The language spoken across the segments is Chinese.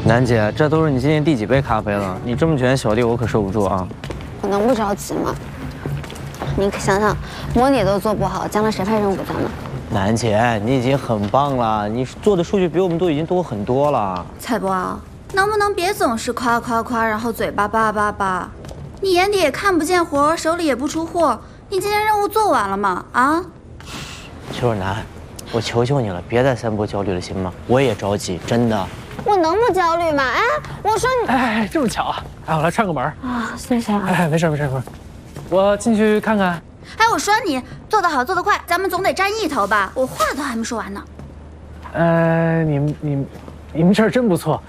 楠姐，这都是你今天第几杯咖啡了？你这么卷，小弟我可受不住啊！ 我能不着急吗？你可想想，模拟都做不好，将来谁派任务给咱们？ 楠姐，你已经很棒了，你做的数据比我们都已经多很多了。 蔡博，能不能别总是夸夸夸，然后嘴巴叭叭叭？你眼里也看不见活，手里也不出货，你今天任务做完了吗？啊？ 秋儿楠，我求求你了，别再散播焦虑了，行吗？我也着急，真的。 我能不焦虑吗？哎，我说你， 哎，这么巧啊！哎，我来串个门啊，谢谢啊。 哎，没事没事，我进去看看。 哎，我说你做得好，做得快，咱们总得占一头吧？我话都还没说完呢。 你们这儿真不错。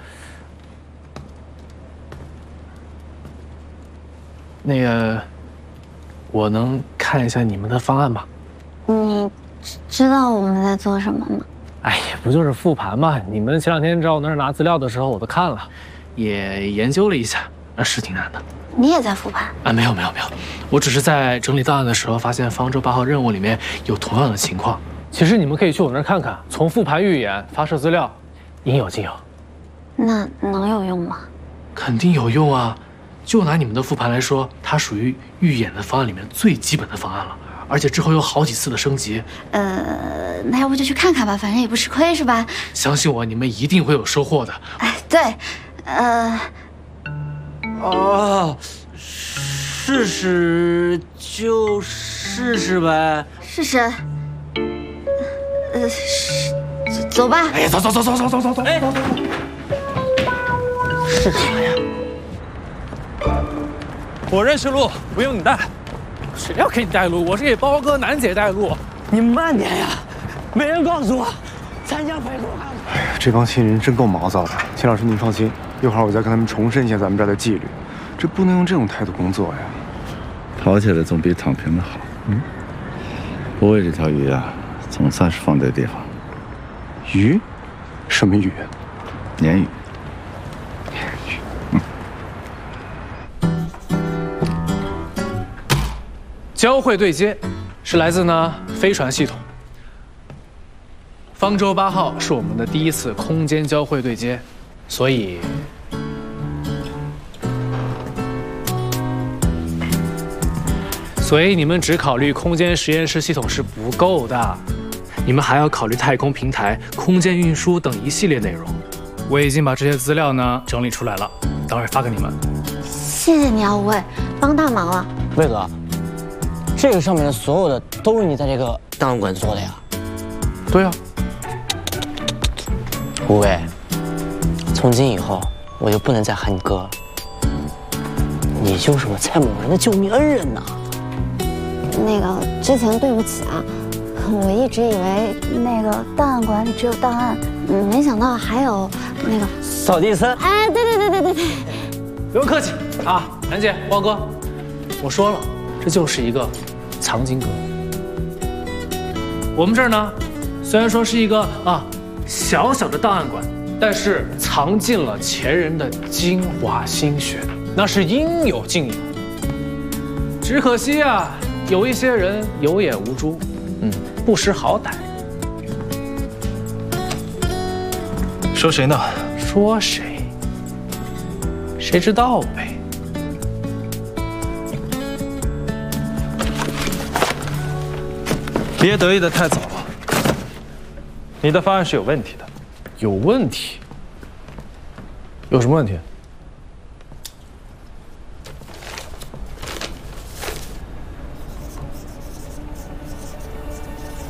那个，我能看一下你们的方案吗？ 你知道我们在做什么吗？ 哎呀，不就是复盘嘛！你们前2天找我那儿拿资料的时候，我都看了，也研究了一下，是挺难的。 你也在复盘啊？没有，我只是在整理档案的时候，发现方舟8号任务里面有同样的情况。其实你们可以去我那儿看看，从复盘预演、发射资料，应有尽有。 那能有用吗？ 肯定有用啊！就拿你们的复盘来说，它属于预演的方案里面最基本的方案了，而且之后有好几次的升级。 那要不就去看看吧，反正也不吃亏是吧？ 相信我，你们一定会有收获的。 哎，对， 试试就试试呗。 试试。走吧。 哎呀，走！哎， 是啥呀？ 我认识路，不用你带。谁要给你带路？我是给包哥、楠姐带路。 你慢点呀，没人告诉我参加排毒汉。 哎呀，这帮新人真够毛躁的。秦老师，您放心，一会儿我再跟他们重申一下咱们这儿的纪律。这不能用这种态度工作呀。 跑起来总比躺平的好。不为这条鱼啊，总算是放对地方。 鱼？什么鱼？ 鲶鱼。 交会对接是来自呢飞船系统。方舟8号是我们的第一次空间交会对接，所以你们只考虑空间实验室系统是不够的，你们还要考虑太空平台、空间运输等一系列内容。我已经把这些资料呢整理出来了，等会儿发给你们。 谢谢你啊，吴畏，帮大忙了。 魏哥，这个上面的所有的都是你在这个档案馆做的呀？ 对啊。 吴畏，从今以后我就不能再喊你哥了，你就是我蔡某人的救命恩人呐。 那个之前对不起啊，我一直以为那个档案馆里只有档案，没想到还有那个扫地僧。 哎，对， 不用客气啊，楠姐、汪哥，我说了，这就是一个藏经阁。我们这儿呢，虽然说是一个小小的档案馆，但是藏进了前人的精华心血，那是应有尽有。只可惜啊，有一些人有眼无珠，不识好歹。 说谁呢？ 说谁？谁知道呗。 别得意的太早了，你的方案是有问题的。 有问题？有什么问题？